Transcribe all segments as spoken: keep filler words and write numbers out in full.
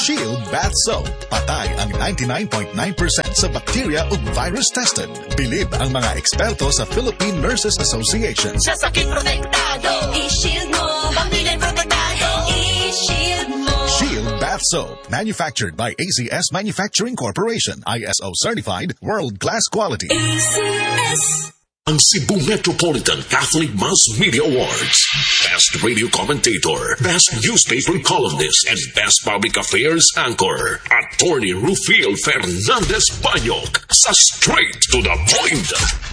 Shield Bath Soap. Patay ang ninety-nine point nine percent sa bacteria ug virus tested. Bilib ang mga eksperto sa Philippine Nurses Association. Sa sakit protektado, i-shield mo. Pamilya protektado, i-shield mo. Shield Bath Soap. Manufactured by A C S Manufacturing Corporation. I S O certified. World-class quality. A C S. Ang Cebu Metropolitan Catholic Mass Media Awards. Best Radio Commentator, Best Newspaper Columnist, and Best Public Affairs Anchor. Attorney Rufil Fernandez Banyok sa Straight to the Point.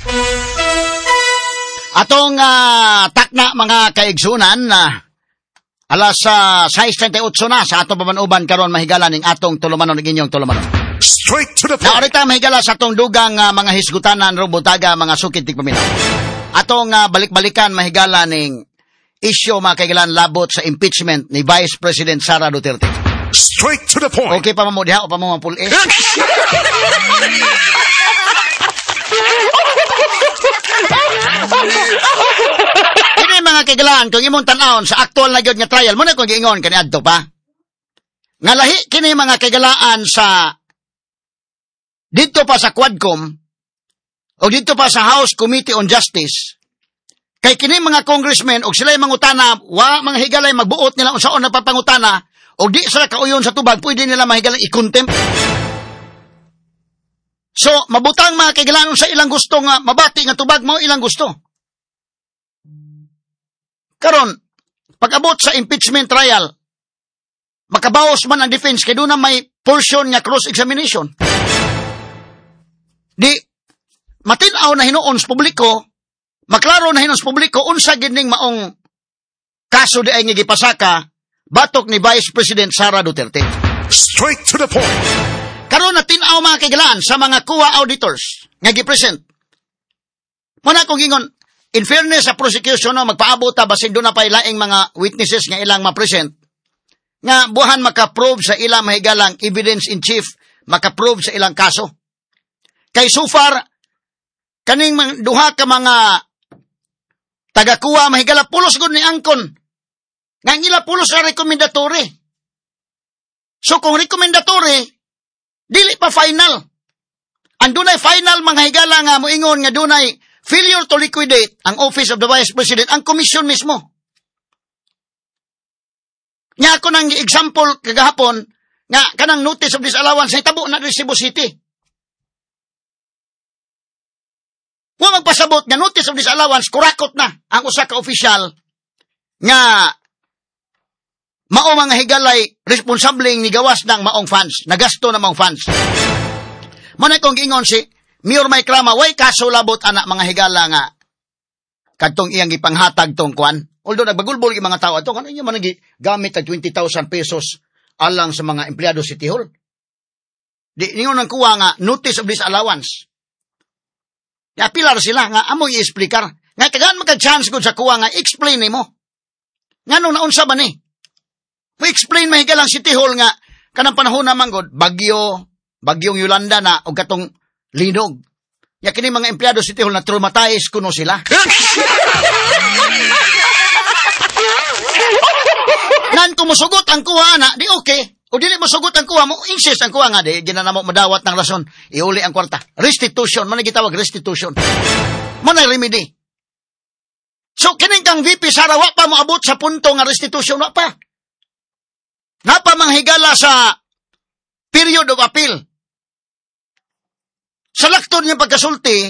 Atong uh, takna mga kaigsunan na uh, alas uh, six thirty-eight na sa atong pamanuban karon mahigala ning atong tulumanon ning inyong tulumanon. Straight to the Na point. orita mahigala sa atong dugang uh, mga hisgutanan robutaga mga sukid tigpaminaw. Atong uh, balik-balikan mahigala ning isyu mga kaigalan labot sa impeachment ni Vice President Sara Duterte. Straight to the point. Okay pa mo diha o pa mo mapul eh. Kini mga kaigalan kung imong tan-awon sa aktual na gyud nga trial mo na kung giingon kani adto pa. Nga lahi kini mga kaigalaan sa dito pa sa Quadcom o dito pa sa House Committee on Justice kay kini mga congressmen og sila'y mangutana wa mga higalay magbuot nila unsaon na papangutana og di sila kauyon sa tubag pwede nila mahigalay i-contempt. So mabutang mga kaigalaan sa ilang gusto nga mabati nga tubag mo ilang gusto. Karon pag-abot sa impeachment trial makabawas man ang defense kay doon na may portion nga cross-examination. Di, matinaw na hinuon sa publiko, maklaro na hinuon sa publiko, unsa gining maong kaso di ay nga gipasaka, batok ni Vice President Sara Duterte. Straight to the point. Karon na tinaw mga kaigalaan sa mga kuha auditors nga gipresent. Muna kong gingon, in fairness sa prosecution, no, magpaabot ta basin doon na pa ilaing mga witnesses nga ilang ma-present, nga buhan makaprove sa ilang mahigalang evidence in chief, makaprove sa ilang kaso. Kay so far, kaning man, duha ka mga tagakuha mahigala pulos gud ni angkon. Nga ila pulos sa rekomendatory. So kung rekomendatory, dili pa final. Ang dunay final mga higala nga moingon nga dunay failure to liquidate ang Office of the Vice President, ang komisyon mismo. Nga ako nang example kagahapon, nga kanang notice of disallowance na itabo na Cebu City. Kung magpasabot nga notice of disallowance, kurakot na ang usa ka opisyal nga mao mga higalay responsableng ni gawas ng maong funds, nagasto ng maong funds. Manay kong giingon si Mayor Mike Rama, way kaso labot anak mga higala nga kadtong iyang gipanghatag tong kwan. Although nagbagulbol yung mga tao ato, kano inyo man gamit ang twenty thousand pesos alang sa mga empleyado City Hall. Di ninyo nang kuha nga notice of disallowance. Ya pilar sila nga amo i-explicar. Nga tagaan magka-chance gud sa kuha nga explain nimo. Ngano naunsa ba ni? Mo explain mahiga lang City Hall nga kanang panahon naman gud bagyo, bagyong Yolanda na og katong linog. Ya kini mga empleyado City Hall na traumatize kuno sila. Nan kumusugot ang kuha na, di okay. O dili mo sugot ang kuha mo, insist ang kuha nga, di ginana mo madawat ng rason, iuli ang kwarta. Restitution, man gitawag restitution. Mo na remedy. So, kining kang V P Sara, wa pa mo abot sa punto nga restitution, wa pa. Napa manghigala sa period of appeal. Sa laktod niyang pagkasulti,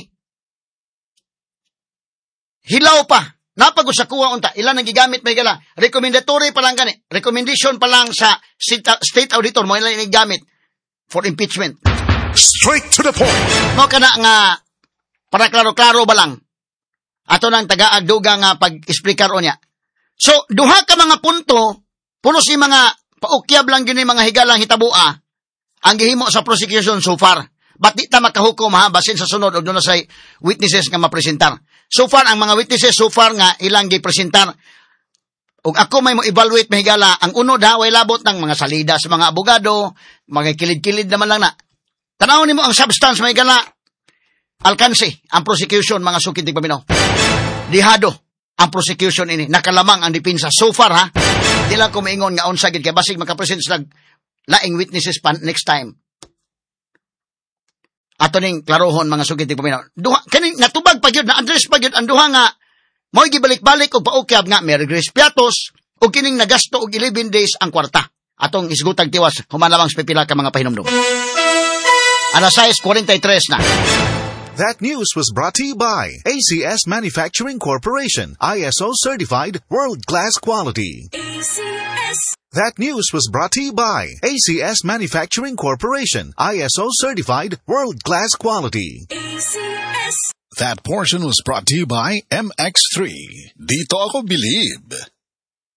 hilaw pa. Napagod sa kuha unta, ilan ang gigamit may gala. Recommendatory pa lang gani. Recommendation pa lang sa state auditor mo ilan ang gigamit for impeachment. Straight to the point. Mo kana nga para klaro-klaro ba lang. Ato nang taga-agduga nga pag-explicar o niya. So, duha ka mga punto, puno si mga paukyab lang gini mga higalang hitabua ang gihimo sa prosecution so far. Ba't di ta makahukom ha, basin sa sunod o doon na say witnesses nga mapresentar. So far, ang mga witnesses, so far nga, ilang gipresentar. O ako may mo evaluate mahigala, ang unod ha, way labot ng mga salida sa mga abogado, mga kilid-kilid naman lang na. Tanawin mo ang substance mahigala, alkansi, ang prosecution, mga sukit ng paminaw. Dihado, ang prosecution ini, nakalamang ang dipinsa. So far ha, di lang ko maingon nga unsagid kay basig makapresent sila laing witnesses pa next time. Ato ning klarohon mga sugid ti paminaw. Duha kani natubag pa gyud na address pa gyud ang duha nga mo'y gibalik-balik og paukyab nga Merry Grace Piatos og kining nagasto og eleven days ang kwarta. Atong isgutag tiwas human lamang sa pipila ka mga pahinumdum. Alas sais forty-three na. That news was brought to you by A C S Manufacturing Corporation, I S O certified, world-class quality. A C S. That news was brought to you by A C S Manufacturing Corporation, I S O certified, world-class quality. A C S. That portion was brought to you by M X three. Dito ako bilib.